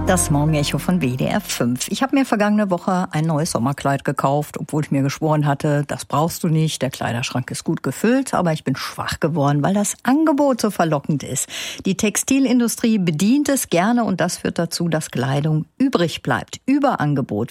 Das Morgenecho von WDR 5. Ich habe mir vergangene Woche ein neues Sommerkleid gekauft, obwohl ich mir geschworen hatte, das brauchst du nicht, der Kleiderschrank ist gut gefüllt, aber ich bin schwach geworden, weil das Angebot so verlockend ist. Die Textilindustrie bedient es gerne und das führt dazu, dass Kleidung übrig bleibt. Überangebot.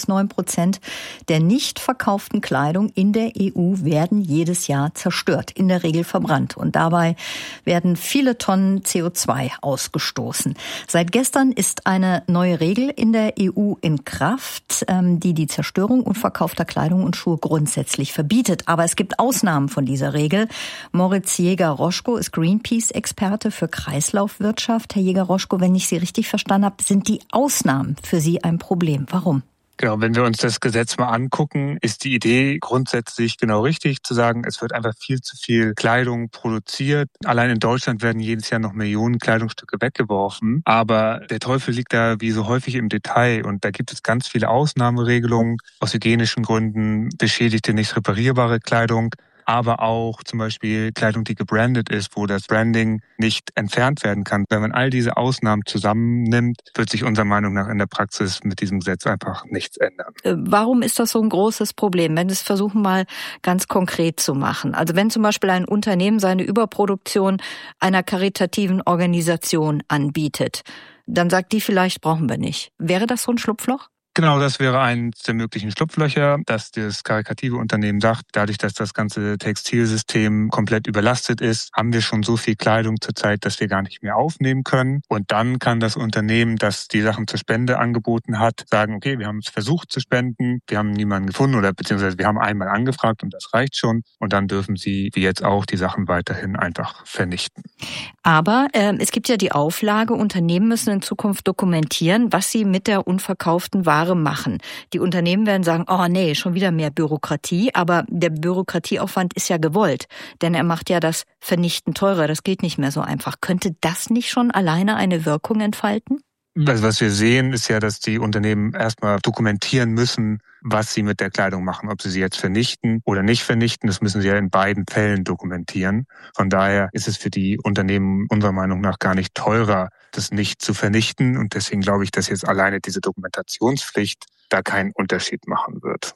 4-9% der nicht verkauften Kleidung in der EU werden jedes Jahr zerstört, in der Regel verbrannt. Und dabei werden viele Tonnen CO2 ausgestoßen. Seit gestern ist eine neue Regel in der EU in Kraft, die die Zerstörung unverkaufter Kleidung und Schuhe grundsätzlich verbietet. Aber es gibt Ausnahmen von dieser Regel. Moritz Jäger-Roschko ist Greenpeace-Experte für Kreislaufwirtschaft. Herr Jäger-Roschko, wenn ich Sie richtig verstanden habe, sind die Ausnahmen für Sie ein Problem. Warum? Genau, wenn wir uns das Gesetz mal angucken, ist die Idee grundsätzlich genau richtig, zu sagen, es wird einfach viel zu viel Kleidung produziert. Allein in Deutschland werden jedes Jahr noch Millionen Kleidungsstücke weggeworfen. Aber der Teufel liegt da wie so häufig im Detail. Und da gibt es ganz viele Ausnahmeregelungen aus hygienischen Gründen, beschädigte, nicht reparierbare Kleidung. Aber auch zum Beispiel Kleidung, die gebrandet ist, wo das Branding nicht entfernt werden kann. Wenn man all diese Ausnahmen zusammennimmt, wird sich unserer Meinung nach in der Praxis mit diesem Gesetz einfach nichts ändern. Warum ist das so ein großes Problem, wenn wir es versuchen mal ganz konkret zu machen? Also wenn zum Beispiel ein Unternehmen seine Überproduktion einer karitativen Organisation anbietet, dann sagt die vielleicht, brauchen wir nicht. Wäre das so ein Schlupfloch? Genau, das wäre eines der möglichen Schlupflöcher, dass das karitative Unternehmen sagt, dadurch, dass das ganze Textilsystem komplett überlastet ist, haben wir schon so viel Kleidung zurzeit, dass wir gar nicht mehr aufnehmen können. Und dann kann das Unternehmen, das die Sachen zur Spende angeboten hat, sagen, okay, wir haben es versucht zu spenden, wir haben niemanden gefunden oder beziehungsweise wir haben einmal angefragt und das reicht schon. Und dann dürfen sie, wie jetzt auch, die Sachen weiterhin einfach vernichten. Aber es gibt ja die Auflage, Unternehmen müssen in Zukunft dokumentieren, was sie mit der unverkauften Ware machen. Die Unternehmen werden sagen, oh nee, schon wieder mehr Bürokratie, aber der Bürokratieaufwand ist ja gewollt, denn er macht ja das Vernichten teurer, das geht nicht mehr so einfach. Könnte das nicht schon alleine eine Wirkung entfalten? Also was wir sehen, ist ja, dass die Unternehmen erstmal dokumentieren müssen, was sie mit der Kleidung machen. Ob sie jetzt vernichten oder nicht vernichten, das müssen sie ja in beiden Fällen dokumentieren. Von daher ist es für die Unternehmen unserer Meinung nach gar nicht teurer, das nicht zu vernichten. Und deswegen glaube ich, dass jetzt alleine diese Dokumentationspflicht da keinen Unterschied machen wird.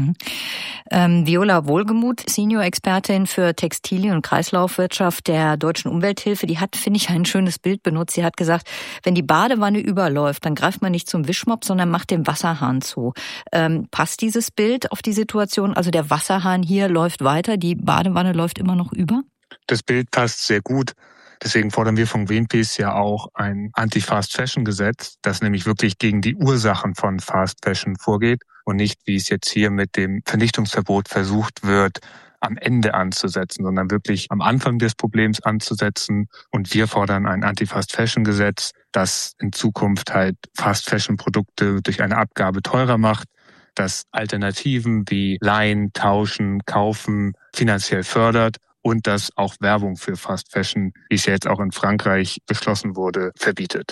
Viola Wohlgemuth, Senior-Expertin für Textilien und Kreislaufwirtschaft der Deutschen Umwelthilfe, die hat, finde ich, ein schönes Bild benutzt. Sie hat gesagt, wenn die Badewanne überläuft, dann greift man nicht zum Wischmopp, sondern macht den Wasserhahn zu. Passt dieses Bild auf die Situation? Also der Wasserhahn hier läuft weiter, die Badewanne läuft immer noch über? Das Bild passt sehr gut. Deswegen fordern wir von Greenpeace ja auch ein Anti-Fast-Fashion-Gesetz, das nämlich wirklich gegen die Ursachen von Fast-Fashion vorgeht und nicht, wie es jetzt hier mit dem Vernichtungsverbot versucht wird, am Ende anzusetzen, sondern wirklich am Anfang des Problems anzusetzen. Und wir fordern ein Anti-Fast-Fashion-Gesetz, das in Zukunft halt Fast-Fashion-Produkte durch eine Abgabe teurer macht, das Alternativen wie Leihen, Tauschen, Kaufen finanziell fördert und das auch Werbung für Fast Fashion, wie es ja jetzt auch in Frankreich beschlossen wurde, verbietet.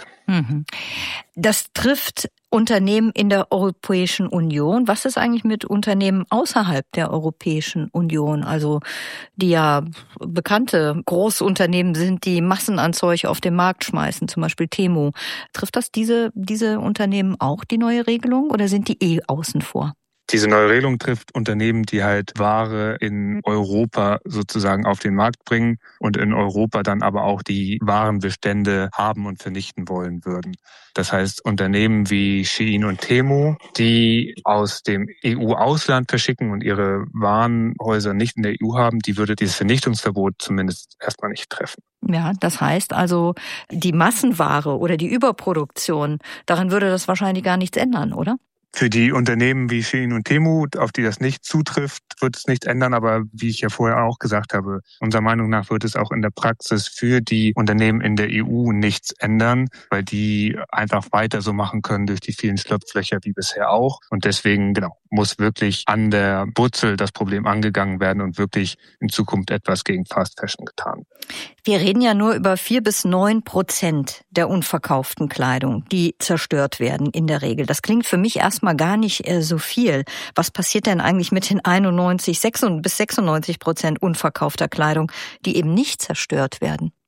Das trifft Unternehmen in der Europäischen Union. Was ist eigentlich mit Unternehmen außerhalb der Europäischen Union? Also die ja bekannte Großunternehmen sind, die Massen an Zeug auf den Markt schmeißen, zum Beispiel Temu. Trifft das diese Unternehmen auch, die neue Regelung, oder sind die außen vor? Diese neue Regelung trifft Unternehmen, die halt Ware in Europa sozusagen auf den Markt bringen und in Europa dann aber auch die Warenbestände haben und vernichten wollen würden. Das heißt, Unternehmen wie Shein und Temu, die aus dem EU-Ausland verschicken und ihre Warenhäuser nicht in der EU haben, die würde dieses Vernichtungsverbot zumindest erstmal nicht treffen. Ja, das heißt also, die Massenware oder die Überproduktion, daran würde das wahrscheinlich gar nichts ändern, oder? Für die Unternehmen wie Shein und Temu, auf die das nicht zutrifft, wird es nichts ändern. Aber wie ich ja vorher auch gesagt habe, unserer Meinung nach wird es auch in der Praxis für die Unternehmen in der EU nichts ändern, weil die einfach weiter so machen können durch die vielen Schlupflöcher wie bisher auch. Und deswegen, muss wirklich an der Wurzel das Problem angegangen werden und wirklich in Zukunft etwas gegen Fast Fashion getan. Wir reden ja nur über 4-9% der unverkauften Kleidung, die zerstört werden in der Regel. Das klingt für mich erstmal gar nicht so viel. Was passiert denn eigentlich mit den 96 bis 96% unverkaufter Kleidung, die eben nicht zerstört werden?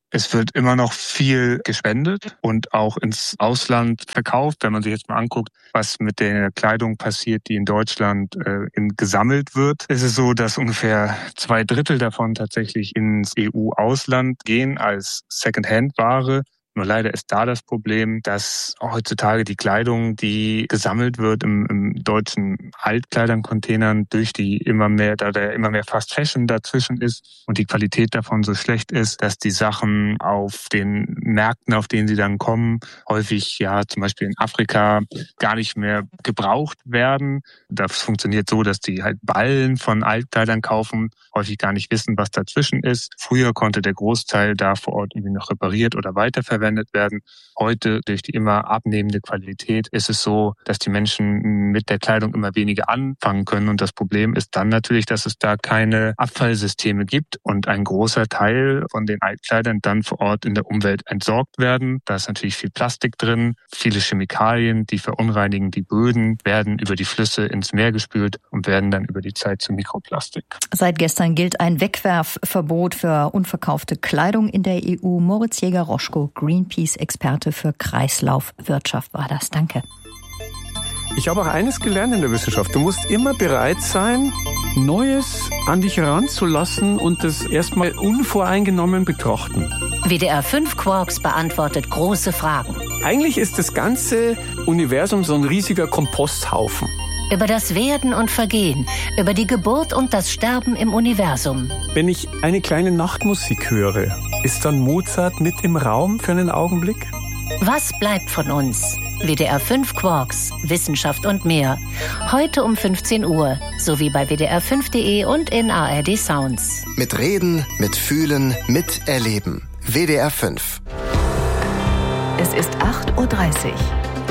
Es wird immer noch viel gespendet und auch ins Ausland verkauft. Wenn man sich jetzt mal anguckt, was mit der Kleidung passiert, die in Deutschland gesammelt wird, ist es so, dass ungefähr 2/3 davon tatsächlich ins EU-Ausland gehen als Second-Hand-Ware. Nur leider ist da das Problem, dass heutzutage die Kleidung, die gesammelt wird im deutschen Altkleidern-Containern, durch die immer mehr Fast Fashion dazwischen ist und die Qualität davon so schlecht ist, dass die Sachen auf den Märkten, auf denen sie dann kommen, häufig zum Beispiel in Afrika gar nicht mehr gebraucht werden. Das funktioniert so, dass die halt Ballen von Altkleidern kaufen, häufig gar nicht wissen, was dazwischen ist. Früher konnte der Großteil da vor Ort irgendwie noch repariert oder weiterverwendet werden. Heute, durch die immer abnehmende Qualität, ist es so, dass die Menschen mit der Kleidung immer weniger anfangen können. Und das Problem ist dann natürlich, dass es da keine Abfallsysteme gibt und ein großer Teil von den Altkleidern dann vor Ort in der Umwelt entsorgt werden. Da ist natürlich viel Plastik drin, viele Chemikalien, die verunreinigen die Böden, werden über die Flüsse ins Meer gespült und werden dann über die Zeit zu Mikroplastik. Seit gestern gilt ein Wegwerfverbot für unverkaufte Kleidung in der EU. Moritz Jäger-Roschko, Greenpeace-Experte für Kreislaufwirtschaft war das. Danke. Ich habe auch eines gelernt in der Wissenschaft. Du musst immer bereit sein, Neues an dich heranzulassen und das erstmal unvoreingenommen betrachten. WDR 5 Quarks beantwortet große Fragen. Eigentlich ist das ganze Universum so ein riesiger Komposthaufen. Über das Werden und Vergehen, über die Geburt und das Sterben im Universum. Wenn ich eine kleine Nachtmusik höre, ist dann Mozart mit im Raum für einen Augenblick? Was bleibt von uns? WDR 5 Quarks, Wissenschaft und mehr. Heute um 15 Uhr, sowie bei wdr5.de und in ARD Sounds. Mit Reden, mit Fühlen, mit Erleben. WDR 5. Es ist 8:30 Uhr.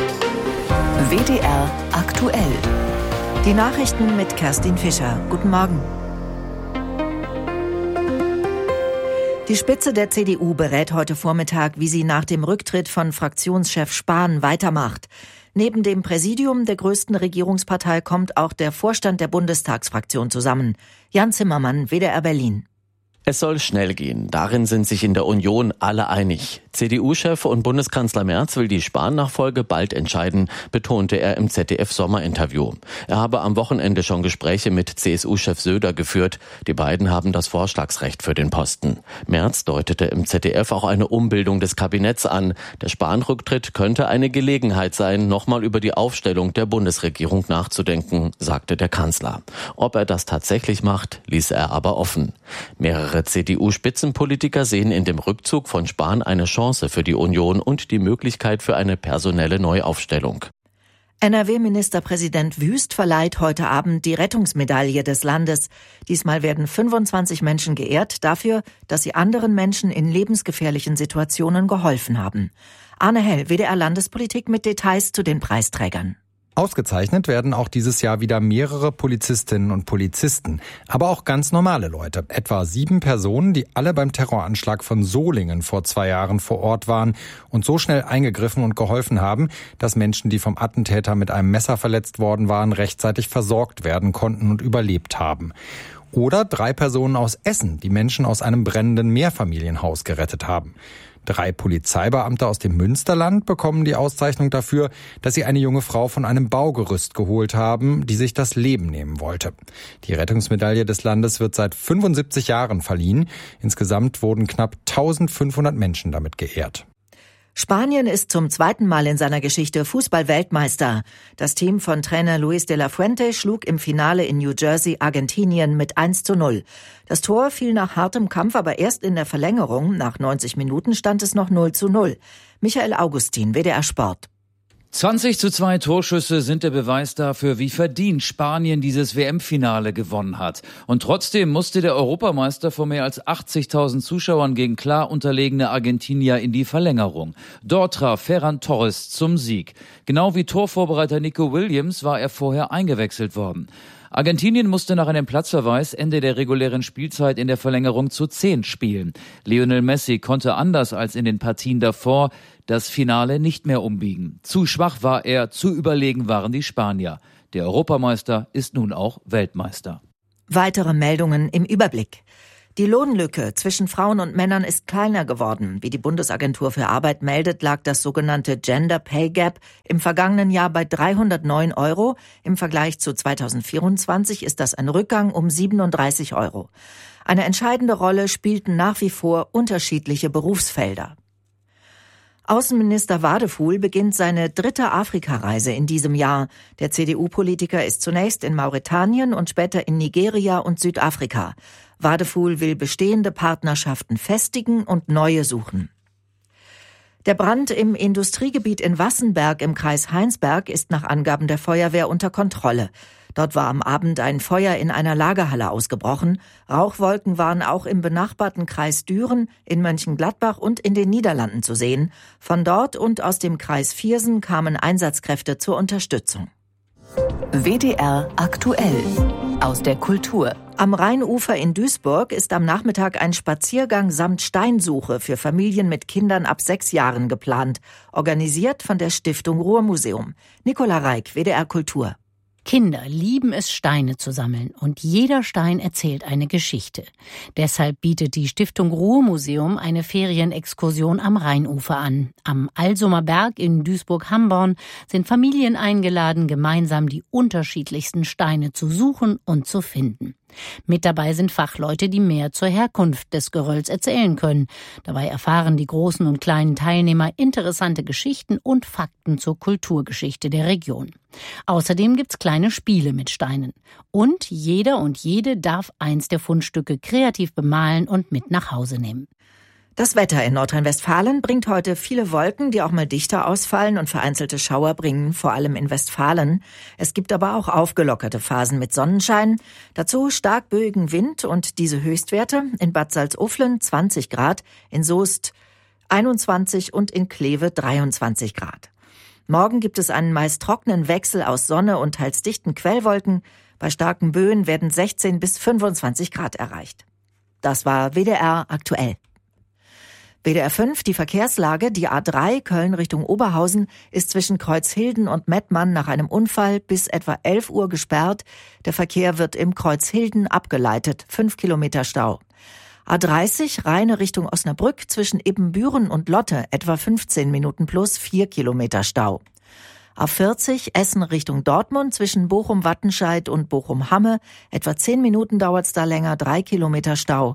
WDR aktuell. Die Nachrichten mit Kerstin Fischer. Guten Morgen. Die Spitze der CDU berät heute Vormittag, wie sie nach dem Rücktritt von Fraktionschef Spahn weitermacht. Neben dem Präsidium der größten Regierungspartei kommt auch der Vorstand der Bundestagsfraktion zusammen. Jan Zimmermann, WDR Berlin. Es soll schnell gehen. Darin sind sich in der Union alle einig. CDU-Chef und Bundeskanzler Merz will die Spahn-Nachfolge bald entscheiden, betonte er im ZDF-Sommerinterview. Er habe am Wochenende schon Gespräche mit CSU-Chef Söder geführt. Die beiden haben das Vorschlagsrecht für den Posten. Merz deutete im ZDF auch eine Umbildung des Kabinetts an. Der Spahn-Rücktritt könnte eine Gelegenheit sein, nochmal über die Aufstellung der Bundesregierung nachzudenken, sagte der Kanzler. Ob er das tatsächlich macht, ließ er aber offen. Mehrere CDU-Spitzenpolitiker sehen in dem Rückzug von Spahn eine Chance für die Union und die Möglichkeit für eine personelle Neuaufstellung. NRW-Ministerpräsident Wüst verleiht heute Abend die Rettungsmedaille des Landes. Diesmal werden 25 Menschen geehrt dafür, dass sie anderen Menschen in lebensgefährlichen Situationen geholfen haben. Arne Hell, WDR Landespolitik mit Details zu den Preisträgern. Ausgezeichnet werden auch dieses Jahr wieder mehrere Polizistinnen und Polizisten, aber auch ganz normale Leute. Etwa 7 Personen, die alle beim Terroranschlag von Solingen vor 2 Jahren vor Ort waren und so schnell eingegriffen und geholfen haben, dass Menschen, die vom Attentäter mit einem Messer verletzt worden waren, rechtzeitig versorgt werden konnten und überlebt haben. Oder 3 Personen aus Essen, die Menschen aus einem brennenden Mehrfamilienhaus gerettet haben. 3 Polizeibeamte aus dem Münsterland bekommen die Auszeichnung dafür, dass sie eine junge Frau von einem Baugerüst geholt haben, die sich das Leben nehmen wollte. Die Rettungsmedaille des Landes wird seit 75 Jahren verliehen. Insgesamt wurden knapp 1500 Menschen damit geehrt. Spanien ist zum 2. Mal in seiner Geschichte Fußball-Weltmeister. Das Team von Trainer Luis de la Fuente schlug im Finale in New Jersey Argentinien mit 1:0. Das Tor fiel nach hartem Kampf aber erst in der Verlängerung. Nach 90 Minuten stand es noch 0:0. Michael Augustin, WDR Sport. 20:2 Torschüsse sind der Beweis dafür, wie verdient Spanien dieses WM-Finale gewonnen hat. Und trotzdem musste der Europameister vor mehr als 80.000 Zuschauern gegen klar unterlegene Argentinier in die Verlängerung. Dort traf Ferran Torres zum Sieg. Genau wie Torvorbereiter Nico Williams war er vorher eingewechselt worden. Argentinien musste nach einem Platzverweis Ende der regulären Spielzeit in der Verlängerung zu 10 spielen. Lionel Messi konnte anders als in den Partien davor das Finale nicht mehr umbiegen. Zu schwach war er, zu überlegen waren die Spanier. Der Europameister ist nun auch Weltmeister. Weitere Meldungen im Überblick. Die Lohnlücke zwischen Frauen und Männern ist kleiner geworden. Wie die Bundesagentur für Arbeit meldet, lag das sogenannte Gender Pay Gap im vergangenen Jahr bei 309 €. Im Vergleich zu 2024 ist das ein Rückgang um 37 €. Eine entscheidende Rolle spielten nach wie vor unterschiedliche Berufsfelder. Außenminister Wadefuhl beginnt seine 3. Afrikareise in diesem Jahr. Der CDU-Politiker ist zunächst in Mauretanien und später in Nigeria und Südafrika. Wadefuhl will bestehende Partnerschaften festigen und neue suchen. Der Brand im Industriegebiet in Wassenberg im Kreis Heinsberg ist nach Angaben der Feuerwehr unter Kontrolle. Dort war am Abend ein Feuer in einer Lagerhalle ausgebrochen. Rauchwolken waren auch im benachbarten Kreis Düren, in Mönchengladbach und in den Niederlanden zu sehen. Von dort und aus dem Kreis Viersen kamen Einsatzkräfte zur Unterstützung. WDR aktuell aus der Kultur. Am Rheinufer in Duisburg ist am Nachmittag ein Spaziergang samt Steinsuche für Familien mit Kindern ab 6 Jahren geplant, organisiert von der Stiftung Ruhrmuseum. Nicola Reik, WDR Kultur. Kinder lieben es, Steine zu sammeln, und jeder Stein erzählt eine Geschichte. Deshalb bietet die Stiftung Ruhrmuseum eine Ferienexkursion am Rheinufer an. Am Alsumer Berg in Duisburg-Hamborn sind Familien eingeladen, gemeinsam die unterschiedlichsten Steine zu suchen und zu finden. Mit dabei sind Fachleute, die mehr zur Herkunft des Gerölls erzählen können. Dabei erfahren die großen und kleinen Teilnehmer interessante Geschichten und Fakten zur Kulturgeschichte der Region. Außerdem gibt's kleine Spiele mit Steinen. Und jeder und jede darf eins der Fundstücke kreativ bemalen und mit nach Hause nehmen. Das Wetter in Nordrhein-Westfalen bringt heute viele Wolken, die auch mal dichter ausfallen, und vereinzelte Schauer bringen, vor allem in Westfalen. Es gibt aber auch aufgelockerte Phasen mit Sonnenschein. Dazu stark böigen Wind und diese Höchstwerte: in Bad Salzuflen 20 Grad, in Soest 21 und in Kleve 23 Grad. Morgen gibt es einen meist trockenen Wechsel aus Sonne und teils dichten Quellwolken. Bei starken Böen werden 16 bis 25 Grad erreicht. Das war WDR aktuell. WDR 5, die Verkehrslage. Die A3 Köln Richtung Oberhausen ist zwischen Kreuzhilden und Mettmann nach einem Unfall bis etwa 11 Uhr gesperrt. Der Verkehr wird im Kreuzhilden abgeleitet. 5 Kilometer Stau. A30 Rheine Richtung Osnabrück zwischen Ibbenbüren und Lotte etwa 15 Minuten plus 4 Kilometer Stau. A40 Essen Richtung Dortmund zwischen Bochum-Wattenscheid und Bochum-Hamme etwa 10 Minuten dauert's da länger, 3 Kilometer Stau.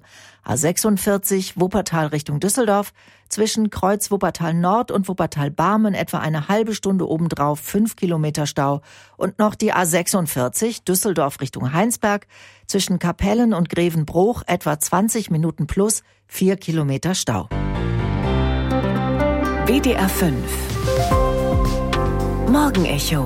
A46 Wuppertal Richtung Düsseldorf zwischen Kreuz Wuppertal Nord und Wuppertal Barmen etwa eine halbe Stunde obendrauf, 5 Kilometer Stau. Und noch die A46 Düsseldorf Richtung Heinsberg zwischen Kapellen und Grevenbruch etwa 20 Minuten plus 4 Kilometer Stau. WDR 5 Morgenecho.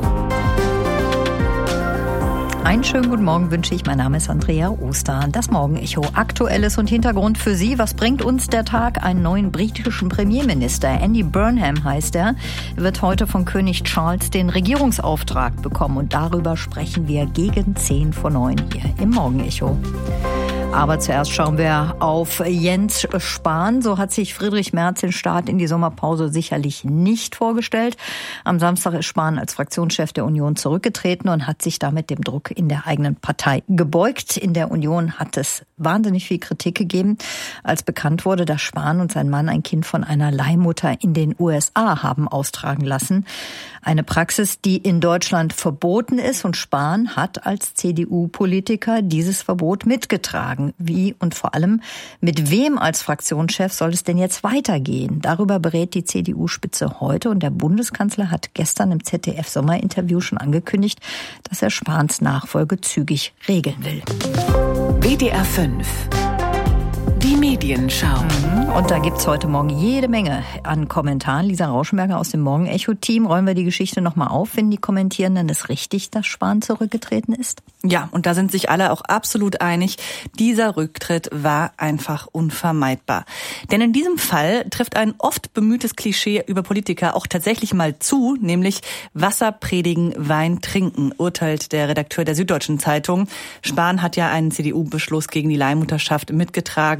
Einen schönen guten Morgen wünsche ich. Mein Name ist Andrea Oster. Das Morgenecho. Aktuelles und Hintergrund für Sie. Was bringt uns der Tag? Einen neuen britischen Premierminister. Andy Burnham heißt er. Er wird heute von König Charles den Regierungsauftrag bekommen. Und darüber sprechen wir gegen 10 vor 9 hier im Morgenecho. Aber zuerst schauen wir auf Jens Spahn. So hat sich Friedrich Merz den Start in die Sommerpause sicherlich nicht vorgestellt. Am Samstag ist Spahn als Fraktionschef der Union zurückgetreten und hat sich damit dem Druck in der eigenen Partei gebeugt. In der Union hat es wahnsinnig viel Kritik gegeben, als bekannt wurde, dass Spahn und sein Mann ein Kind von einer Leihmutter in den USA haben austragen lassen. Eine Praxis, die in Deutschland verboten ist, und Spahn hat als CDU-Politiker dieses Verbot mitgetragen. Wie und vor allem mit wem als Fraktionschef soll es denn jetzt weitergehen? Darüber berät die CDU-Spitze heute, und der Bundeskanzler hat gestern im ZDF-Sommerinterview schon angekündigt, dass er Spahns Nachfolge zügig regeln will. WDR 5 Die Medienschau. Und da gibt's heute Morgen jede Menge an Kommentaren. Lisa Rauschenberger aus dem Morgenecho-Team. Rollen wir die Geschichte nochmal auf. Finden die Kommentierenden es richtig, dass Spahn zurückgetreten ist? Ja, und da sind sich alle auch absolut einig. Dieser Rücktritt war einfach unvermeidbar. Denn in diesem Fall trifft ein oft bemühtes Klischee über Politiker auch tatsächlich mal zu, nämlich Wasser predigen, Wein trinken, urteilt der Redakteur der Süddeutschen Zeitung. Spahn hat ja einen CDU-Beschluss gegen die Leihmutterschaft mitgetragen.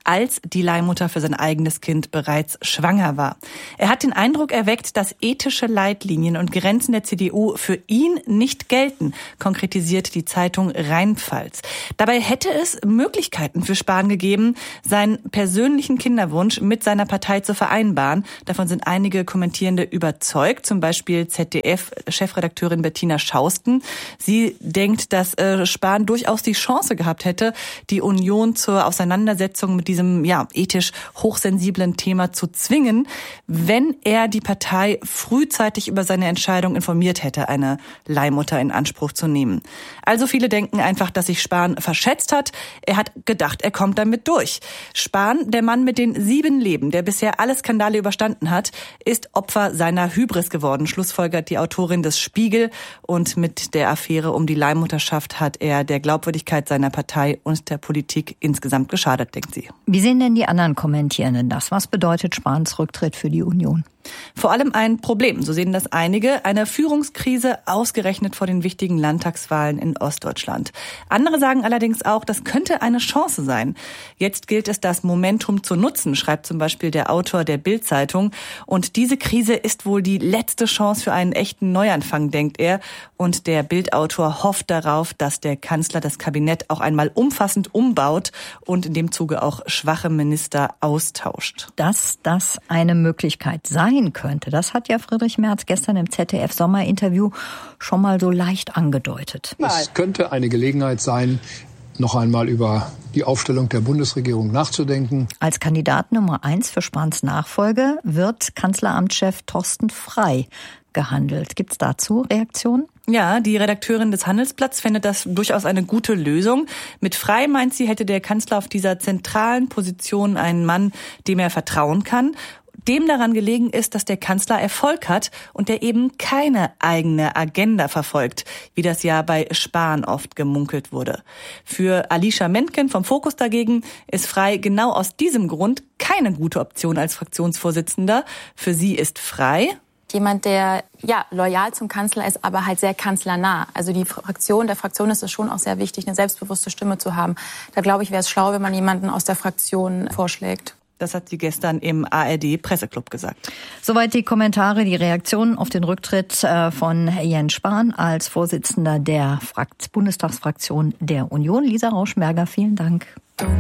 als die Leihmutter für sein eigenes Kind bereits schwanger war. Er hat den Eindruck erweckt, dass ethische Leitlinien und Grenzen der CDU für ihn nicht gelten, konkretisiert die Zeitung Rheinpfalz. Dabei hätte es Möglichkeiten für Spahn gegeben, seinen persönlichen Kinderwunsch mit seiner Partei zu vereinbaren. Davon sind einige Kommentierende überzeugt, zum Beispiel ZDF-Chefredakteurin Bettina Schausken. Sie denkt, dass Spahn durchaus die Chance gehabt hätte, die Union zur Auseinandersetzung mit diesem ethisch hochsensiblen Thema zu zwingen, wenn er die Partei frühzeitig über seine Entscheidung informiert hätte, eine Leihmutter in Anspruch zu nehmen. Also viele denken einfach, dass sich Spahn verschätzt hat. Er hat gedacht, er kommt damit durch. Spahn, der Mann mit den 7 Leben, der bisher alle Skandale überstanden hat, ist Opfer seiner Hybris geworden, schlussfolgert die Autorin des Spiegel. Und mit der Affäre um die Leihmutterschaft hat er der Glaubwürdigkeit seiner Partei und der Politik insgesamt geschadet, denkt sie. Wie sehen denn die anderen Kommentierenden das? Was bedeutet Spahns Rücktritt für die Union? Vor allem ein Problem, so sehen das einige, eine Führungskrise ausgerechnet vor den wichtigen Landtagswahlen in Ostdeutschland. Andere sagen allerdings auch, das könnte eine Chance sein. Jetzt gilt es, das Momentum zu nutzen, schreibt zum Beispiel der Autor der Bild-Zeitung. Und diese Krise ist wohl die letzte Chance für einen echten Neuanfang, denkt er. Und der Bild-Autor hofft darauf, dass der Kanzler das Kabinett auch einmal umfassend umbaut und in dem Zuge auch schwache Minister austauscht. Dass das eine Möglichkeit sein könnte, das hat ja Friedrich Merz gestern im ZDF-Sommerinterview schon mal so leicht angedeutet. Es könnte eine Gelegenheit sein, noch einmal über die Aufstellung der Bundesregierung nachzudenken. Als Kandidat Nummer 1 für Spahns Nachfolge wird Kanzleramtschef Thorsten Frey gehandelt. Gibt es dazu Reaktionen? Ja, die Redakteurin des Handelsblatts findet das durchaus eine gute Lösung. Mit Frey, meint sie, hätte der Kanzler auf dieser zentralen Position einen Mann, dem er vertrauen kann. Dem daran gelegen ist, dass der Kanzler Erfolg hat und der eben keine eigene Agenda verfolgt, wie das ja bei Spahn oft gemunkelt wurde. Für Alicia Mentgen vom Fokus dagegen ist Frey genau aus diesem Grund keine gute Option als Fraktionsvorsitzender. Für sie ist Frey jemand, der loyal zum Kanzler ist, aber halt sehr kanzlernah. Also der Fraktion ist es schon auch sehr wichtig, eine selbstbewusste Stimme zu haben. Da glaube ich, wäre es schlau, wenn man jemanden aus der Fraktion vorschlägt. Das hat sie gestern im ARD-Presseclub gesagt. Soweit die Kommentare, die Reaktionen auf den Rücktritt von Jens Spahn als Vorsitzender der Bundestagsfraktion der Union. Lisa Rauschenberger, vielen Dank.